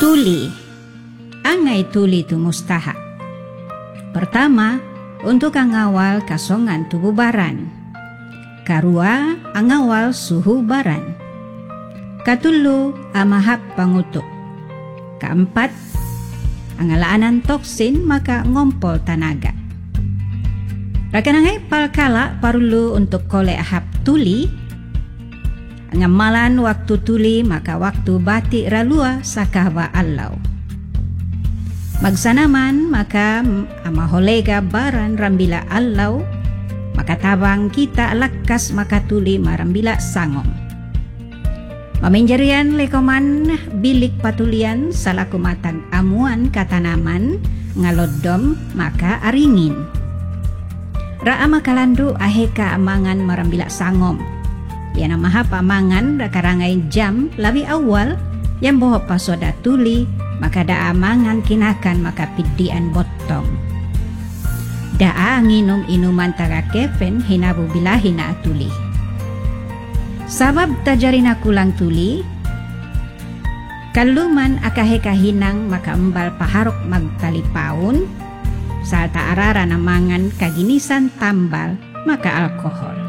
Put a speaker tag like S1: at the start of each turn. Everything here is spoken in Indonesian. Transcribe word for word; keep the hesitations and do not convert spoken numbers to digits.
S1: Tuli. Angai tuli tu mustahak. Pertama, untuk angawal kasongan tubuh baran. Karua, angawal suhu baran. Katulu, amahap pangutuk. Keempat, angalaanan toksin maka ngompol tanaga. Rakanangai palkala parulu untuk kole ahap tuli. Ngamalan waktu tuli maka waktu batik ralua sakahwa allau. Magsanaman maka amaholega baran rambila allau, maka tabang kita lakas maka tuli marambila sangom. Maminjarian lekoman bilik patulian salaku matang amuan katanaman ngalodom maka aringin. Ra'a makalandu aheka amangan marambila sangom. Yana maha pamangan rakarangai jam labi awal yang boho pasoda tuli maka daa amangan kinakan maka pidian botong. Daa nginum inuman taga kepen hinabu bila hina tuli. Sabab tajarina kulang tuli kaluman akaheka hinang maka embal paharok magtalipaun salta arara namangan kaginisan tambal maka alkohol.